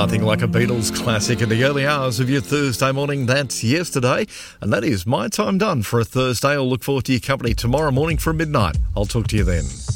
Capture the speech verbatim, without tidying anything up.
Nothing like a Beatles classic in the early hours of your Thursday morning. That's yesterday. And that is my time done for a Thursday. I'll look forward to your company tomorrow morning from midnight. I'll talk to you then.